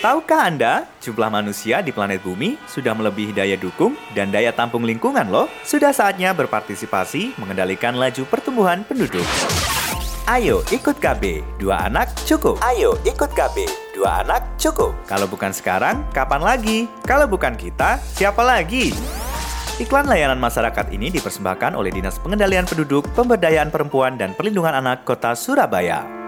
Tahukah Anda, jumlah manusia di planet bumi sudah melebihi daya dukung dan daya tampung lingkungan loh. Sudah saatnya berpartisipasi mengendalikan laju pertumbuhan penduduk. Ayo ikut KB, 2 anak cukup. Ayo ikut KB, 2 anak cukup. Kalau bukan sekarang, kapan lagi? Kalau bukan kita, siapa lagi? Iklan layanan masyarakat ini dipersembahkan oleh Dinas Pengendalian Penduduk, Pemberdayaan Perempuan dan Perlindungan Anak Kota Surabaya.